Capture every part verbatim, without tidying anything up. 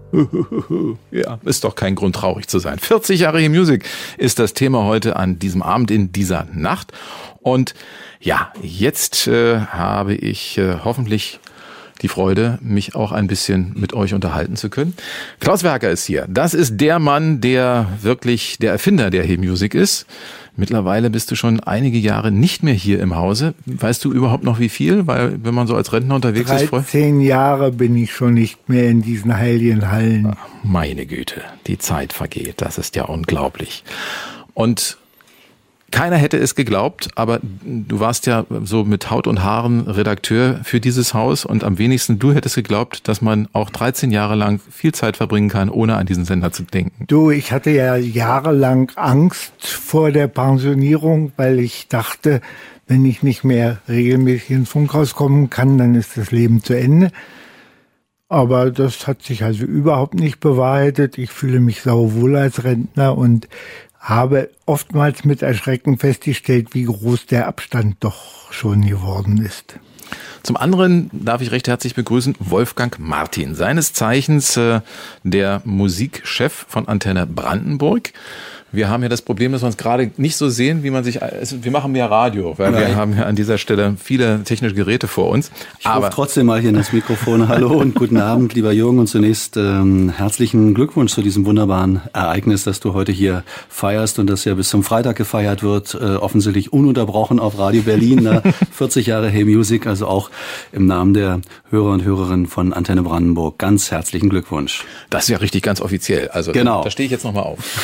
Ja, ist doch kein Grund, traurig zu sein. vierzig Jahre Hey Music ist das Thema heute an diesem Abend, in dieser Nacht. Und ja, jetzt äh, habe ich äh, hoffentlich die Freude, mich auch ein bisschen mit euch unterhalten zu können. Klaus Werker ist hier. Das ist der Mann, der wirklich der Erfinder der Hey Music ist. Mittlerweile bist du schon einige Jahre nicht mehr hier im Hause. Weißt du überhaupt noch wie viel? Weil wenn man so als Rentner unterwegs ist... dreizehn Jahre bin ich schon nicht mehr in diesen heiligen Hallen. Meine Güte, die Zeit vergeht. Das ist ja unglaublich. Und keiner hätte es geglaubt, aber du warst ja so mit Haut und Haaren Redakteur für dieses Haus und am wenigsten du hättest geglaubt, dass man auch dreizehn Jahre lang viel Zeit verbringen kann, ohne an diesen Sender zu denken. Du, ich hatte ja jahrelang Angst vor der Pensionierung, weil ich dachte, wenn ich nicht mehr regelmäßig ins Funkhaus kommen kann, dann ist das Leben zu Ende. Aber das hat sich also überhaupt nicht bewahrheitet. Ich fühle mich sauwohl als Rentner und habe oftmals mit Erschrecken festgestellt, wie groß der Abstand doch schon geworden ist. Zum anderen darf ich recht herzlich begrüßen Wolfgang Martin, seines Zeichens äh, der Musikchef von Antenne Brandenburg. Wir haben ja das Problem, dass wir uns gerade nicht so sehen, wie man sich... Also wir machen ja Radio, weil Nein. wir haben ja an dieser Stelle viele technische Geräte vor uns. Ich rufe trotzdem mal hier in das Mikrofon. Hallo und guten Abend, lieber Jürgen. Und zunächst ähm, herzlichen Glückwunsch zu diesem wunderbaren Ereignis, das du heute hier feierst und das ja bis zum Freitag gefeiert wird. Äh, offensichtlich ununterbrochen auf Radio Berlin. Ne? vierzig Jahre Hey Music, also auch im Namen der Hörer und Hörerinnen von Antenne Brandenburg. Ganz herzlichen Glückwunsch. Das ist ja richtig ganz offiziell. Also genau. Da, da stehe ich jetzt nochmal auf.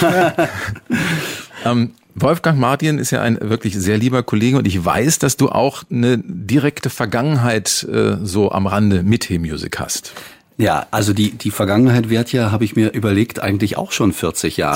ähm, Wolfgang Martin ist ja ein wirklich sehr lieber Kollege und ich weiß, dass du auch eine direkte Vergangenheit äh, so am Rande mit Hey Music hast. Ja, also die die Vergangenheit währt ja, habe ich mir überlegt, eigentlich auch schon vierzig Jahre.